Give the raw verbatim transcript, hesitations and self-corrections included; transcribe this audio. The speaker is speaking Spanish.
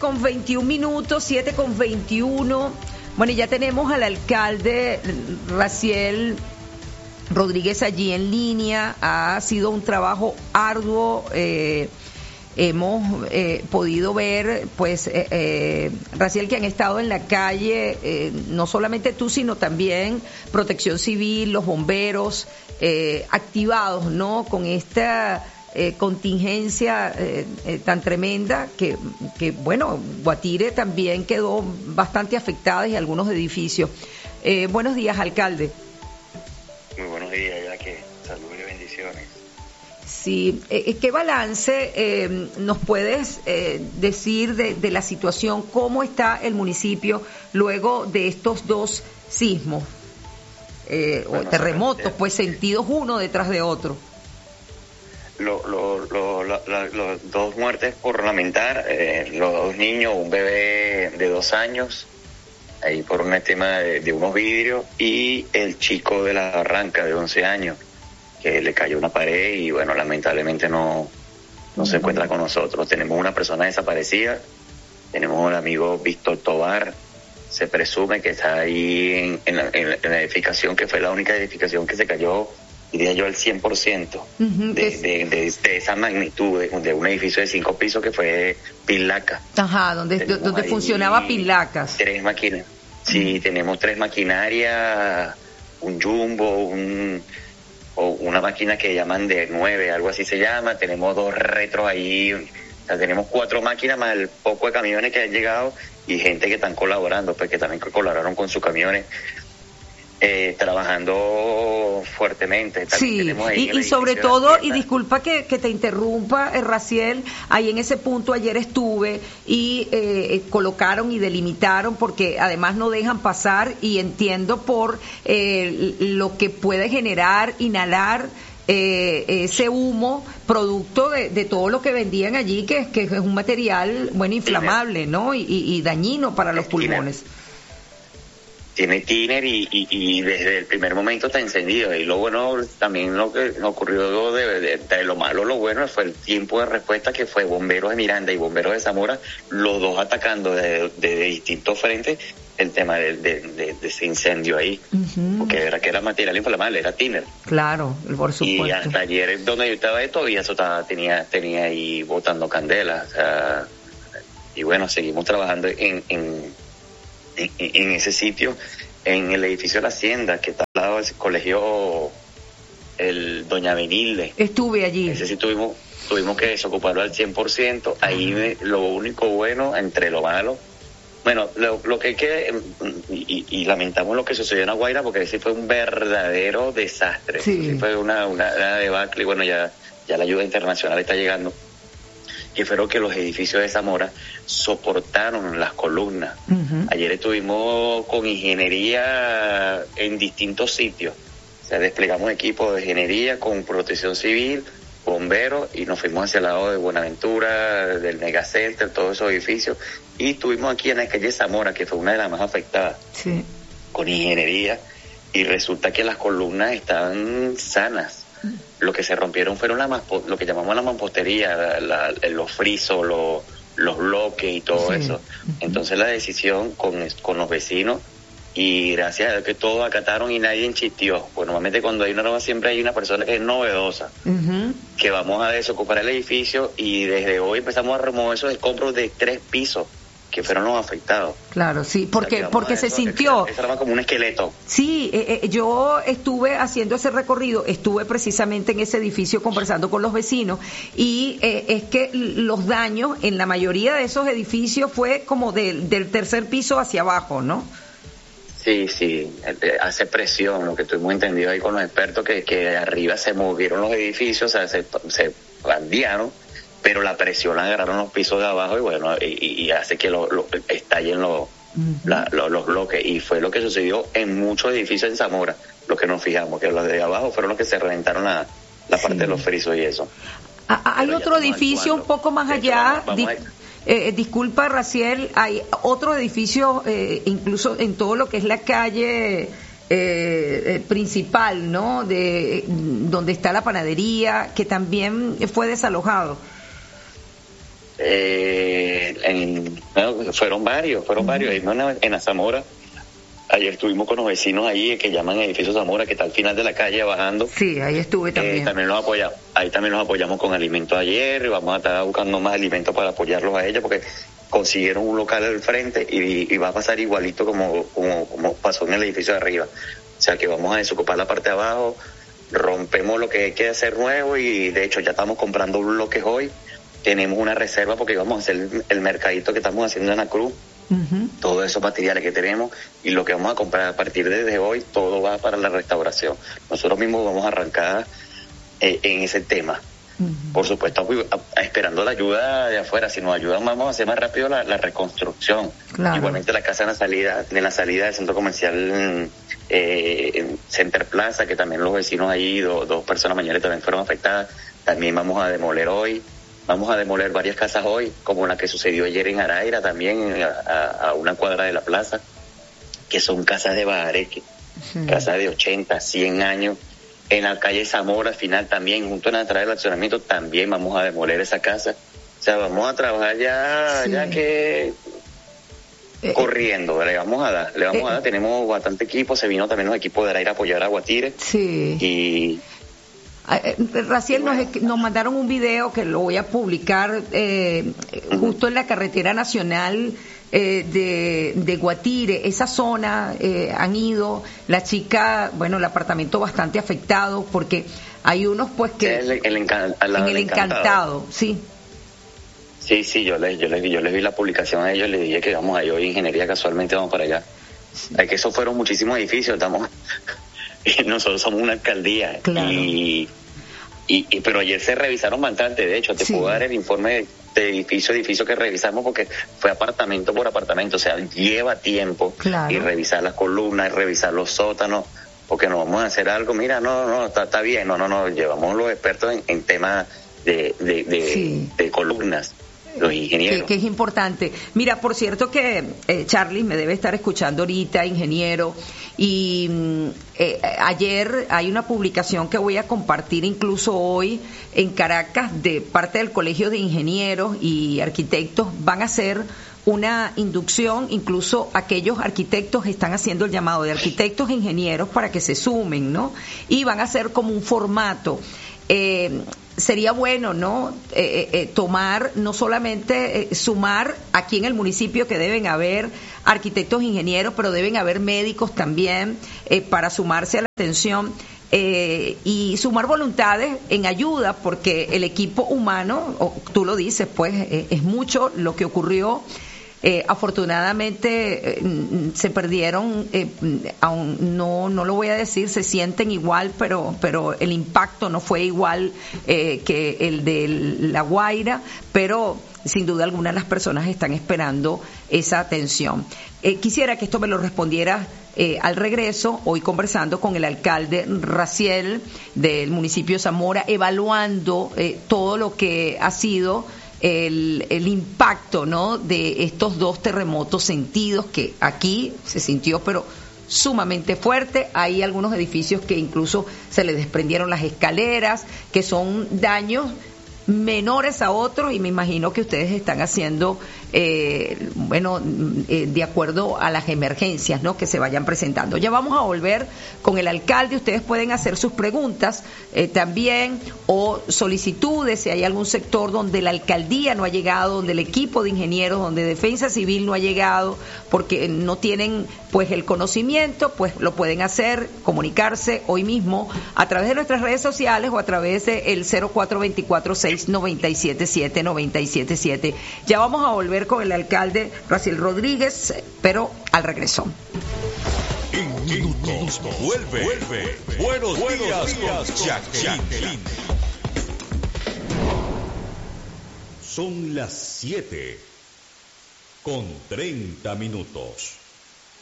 con veintiún minutos, siete con veintiuno. Bueno, y ya tenemos al alcalde Raciel Rodríguez allí en línea. Ha sido un trabajo arduo. Eh, hemos eh, podido ver, pues, eh, eh, Raciel, que han estado en la calle, eh, no solamente tú, sino también Protección Civil, los bomberos, eh, activados, ¿no?, con esta eh, contingencia eh, eh, tan tremenda que, que, bueno, Guatire también quedó bastante afectada y algunos edificios. Eh, buenos días, alcalde. Muy buenos días, ya que saludos y bendiciones. Sí, eh, ¿qué balance eh, nos puedes eh, decir de, de la situación? ¿Cómo está el municipio luego de estos dos sismos eh, bueno, o terremotos, sobre, pues sentidos uno detrás de otro? Lo, lo, lo, la, la, los dos muertes por lamentar, eh, los dos niños, un bebé de dos años, ahí por un tema de, de unos vidrios, y el chico de la Barranca de once años, que le cayó una pared y bueno, lamentablemente no, no se encuentra con nosotros. Tenemos una persona desaparecida, tenemos un amigo Víctor Tobar, se presume que está ahí en, en, la, en la edificación, que fue la única edificación que se cayó, diría yo, al cien por ciento uh-huh, de, es... de, de, de esa magnitud, de, de un edificio de cinco pisos que fue Pilaca. Ajá, donde, donde funcionaba Pilacas. Tres máquinas, sí, uh-huh. Tenemos tres maquinarias, un jumbo, un... o una máquina que llaman de nueve, algo así se llama, tenemos dos retros ahí, o sea, tenemos cuatro máquinas más el poco de camiones que han llegado y gente que están colaborando, pues que también colaboraron con sus camiones, eh, trabajando fuertemente. Sí, y, y sobre todo, y disculpa que, que te interrumpa, eh, Raciel, ahí en ese punto ayer estuve y eh, colocaron y delimitaron, porque además no dejan pasar, y entiendo por eh, lo que puede generar, inhalar eh, ese humo, producto de, de todo lo que vendían allí, que, que es un material, bueno, inflamable, ¿no? Y, y, y dañino para los pulmones. Tiene tiner y, y, y desde el primer momento está encendido. Y lo bueno, también lo que ocurrió de, de, de lo malo, lo bueno fue el tiempo de respuesta, que fue bomberos de Miranda y bomberos de Zamora, los dos atacando de, de, de distintos frentes el tema de, de, de, de ese incendio ahí. Uh-huh. Porque era que era material inflamable, era tiner. Claro, por supuesto. Y hasta ayer, donde yo estaba, todavía eso estaba, tenía, tenía ahí botando candela. O sea, y bueno, seguimos trabajando en... en En, en ese sitio, en el edificio de la Hacienda, que está al lado del colegio el Doña Benilde. Estuve allí. Ese sí tuvimos, tuvimos que desocuparlo al cien por ciento. Ahí me, lo único bueno, entre lo malo, bueno, lo, lo que hay que, y, y lamentamos lo que sucedió en La Guaira, porque ese fue un verdadero desastre. Sí. Fue una, una, una debacle, y bueno, ya, ya la ayuda internacional está llegando. Que fueron que los edificios de Zamora soportaron las columnas. Uh-huh. Ayer estuvimos con ingeniería en distintos sitios. O sea, desplegamos equipos de ingeniería con Protección Civil, bomberos, y nos fuimos hacia el lado de Buenaventura, del Megacenter, todos esos edificios. Y estuvimos aquí en la calle Zamora, que fue una de las más afectadas, sí, con ingeniería, y resulta que las columnas estaban sanas. Lo que se rompieron fueron la maspo, lo que llamamos la mampostería, la, la, los frisos, los, los bloques y todo sí. eso. Entonces la decisión con, con los vecinos, y gracias a Dios que todos acataron y nadie enchistió. Pues normalmente cuando hay una norma siempre hay una persona que es novedosa, uh-huh. que vamos a desocupar el edificio, y desde hoy empezamos a remover esos escombros de tres pisos que fueron los afectados. Claro, sí, porque o sea, porque se eso, sintió... Eso era como un esqueleto. Sí, eh, eh, yo estuve haciendo ese recorrido, estuve precisamente en ese edificio conversando con los vecinos, y eh, es que los daños en la mayoría de esos edificios fue como del, del tercer piso hacia abajo, ¿no? Sí, sí, hace presión, lo que tuvimos entendido ahí con los expertos, que, que arriba se movieron los edificios, o sea, se, se bandearon, pero la presión la agarraron los pisos de abajo, y bueno, y, y hace que lo, lo, estallen los, uh-huh. la, lo, los bloques, y fue lo que sucedió en muchos edificios en Zamora, lo que nos fijamos, que los de abajo fueron los que se reventaron la, la parte sí. de los frisos y eso. Ah, hay pero otro edificio un poco más allá, vamos, vamos di- eh, disculpa, Raciel, hay otro edificio, eh, incluso en todo lo que es la calle... Eh, eh, principal, ¿no? De donde está la panadería, que también fue desalojado. Eh, en, no, fueron varios, fueron uh-huh. varios. En, en la Zamora, ayer estuvimos con los vecinos ahí que llaman Edificio Zamora, que está al final de la calle bajando. Sí, ahí estuve también. Eh, también los apoyamos, ahí también los apoyamos con alimentos ayer, y vamos a estar buscando más alimentos para apoyarlos a ellos, porque consiguieron un local al frente y, y va a pasar igualito como, como, como pasó en el edificio de arriba. O sea que vamos a desocupar la parte de abajo, rompemos lo que hay que hacer nuevo y de hecho ya estamos comprando bloques hoy. Tenemos una reserva porque vamos a hacer el, el mercadito que estamos haciendo en la Cruz. Uh-huh. Todos esos materiales que tenemos y lo que vamos a comprar a partir de desde hoy, todo va para la restauración. Nosotros mismos vamos a arrancar eh, en ese tema. Uh-huh. Por supuesto, a, a, esperando la ayuda de afuera. Si nos ayudan, vamos a hacer más rápido la, la reconstrucción. Claro. Igualmente la casa en la salida, en la salida del centro comercial eh, Center Plaza, que también los vecinos ahí, do, dos personas mayores también fueron afectadas. También vamos a demoler hoy. Vamos a demoler varias casas hoy, como la que sucedió ayer en Araira, también a, a una cuadra de la plaza, que son casas de bajareque, sí. casas de ochenta, cien años. En la calle Zamora, al final también, junto a la entrada del accionamiento, también vamos a demoler esa casa. O sea, vamos a trabajar ya, sí. ya que eh, corriendo, le vamos a dar, le vamos eh, a dar. Tenemos bastante equipo, se vino también los equipos de Araira a apoyar a Guatire. Sí. Y... Raciel, bueno. nos, nos mandaron un video que lo voy a publicar eh, uh-huh. justo en la carretera nacional eh, de, de Guatire. Esa zona eh, han ido, la chica, bueno, el apartamento bastante afectado porque hay unos pues que... El, el encan- en el encantado. encantado, sí. Sí, sí, yo les, yo les, yo les vi la publicación a ellos, les dije que vamos a ir hoy ingeniería, casualmente vamos para allá. Sí. Es que esos fueron muchísimos edificios, estamos... Nosotros somos una alcaldía claro. y, y, y pero ayer se revisaron bastante. De hecho te sí. puedo dar el informe de edificio a edificio que revisamos porque fue apartamento por apartamento, o sea, lleva tiempo claro. y revisar las columnas, revisar los sótanos, porque no vamos a hacer algo, mira, no, no, está, está bien, no, no, no, llevamos los expertos en, en temas de, de, de, sí. de columnas. Los ingenieros. Que, que es importante. Mira, por cierto que eh, Charlie me debe estar escuchando ahorita, ingeniero, y eh, ayer hay una publicación que voy a compartir incluso hoy en Caracas de parte del Colegio de Ingenieros y Arquitectos. Van a hacer una inducción, incluso aquellos arquitectos están haciendo el llamado de arquitectos e ingenieros para que se sumen, ¿no? Y van a hacer como un formato. Eh, sería bueno, ¿no? Eh, eh, tomar, no solamente eh, sumar aquí en el municipio que deben haber arquitectos, ingenieros, pero deben haber médicos también eh, para sumarse a la atención eh, y sumar voluntades en ayuda, porque el equipo humano, o, tú lo dices, pues eh, es mucho lo que ocurrió. Eh, afortunadamente eh, se perdieron, eh, aún no no lo voy a decir, se sienten igual, pero pero el impacto no fue igual eh, que el de La Guaira, pero sin duda alguna las personas están esperando esa atención. Eh, quisiera que esto me lo respondieras eh, al regreso, hoy conversando con el alcalde Raciel del municipio de Zamora, evaluando eh, todo lo que ha sido El, el impacto, ¿no?, de estos dos terremotos sentidos que aquí se sintió pero sumamente fuerte. Hay algunos edificios que incluso se les desprendieron las escaleras, que son daños menores a otros, y me imagino que ustedes están haciendo eh, bueno eh, de acuerdo a las emergencias, ¿no?, que se vayan presentando. Ya vamos a volver con el alcalde. Ustedes pueden hacer sus preguntas eh, también, o solicitudes si hay algún sector donde la alcaldía no ha llegado, donde el equipo de ingenieros, donde Defensa Civil no ha llegado porque no tienen pues el conocimiento, pues lo pueden hacer, comunicarse hoy mismo a través de nuestras redes sociales o a través del cero cuatro dos cuatro seis nueve siete siete nueve siete siete. Ya vamos a volver con el alcalde Raciel Rodríguez, pero al regreso. En minutos, vuelve, vuelve. Buenos, Buenos días, días Jacqueline. Son las siete con treinta minutos.